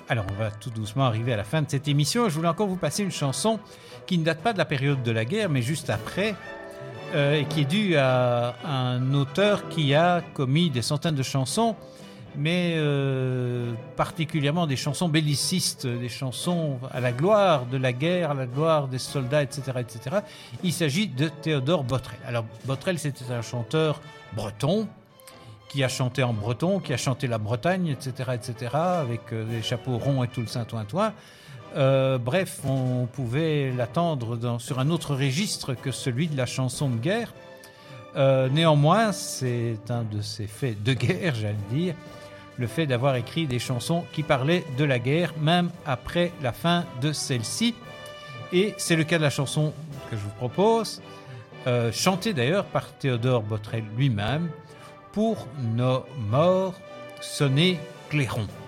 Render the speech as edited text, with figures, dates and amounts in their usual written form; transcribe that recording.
Alors, on va tout doucement arriver à la fin de cette émission. Je voulais encore vous passer une chanson qui ne date pas de la période de la guerre, mais juste après, et qui est due à un auteur qui a commis des centaines de chansons, mais particulièrement des chansons bellicistes, des chansons à la gloire de la guerre, à la gloire des soldats, etc., etc. Il s'agit de Théodore Botrel. Alors, Botrel, c'était un chanteur breton, qui a chanté en breton, qui a chanté la Bretagne, etc., etc., avec des chapeaux ronds et tout le saint-ouen-toin. Bref, on pouvait l'attendre sur un autre registre que celui de la chanson de guerre. Néanmoins, c'est un de ces faits de guerre, j'allais dire, le fait d'avoir écrit des chansons qui parlaient de la guerre, même après la fin de celle-ci. Et c'est le cas de la chanson que je vous propose, chantée d'ailleurs par Théodore Botrel lui-même, Pour nos morts, sonnez clairon.